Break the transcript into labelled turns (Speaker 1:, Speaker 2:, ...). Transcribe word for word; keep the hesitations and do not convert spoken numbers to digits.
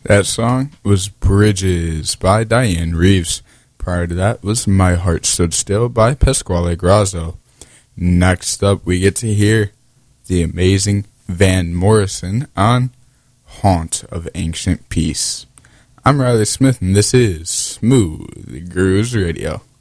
Speaker 1: That song was Bridges by Diane Reeves. Prior to that was My Heart Stood Still by Pasquale Grasso. Next up, we get to hear the amazing Van Morrison on Haunt of Ancient Peace. I'm Riley Smith, and this is Smooth Grooves Radio.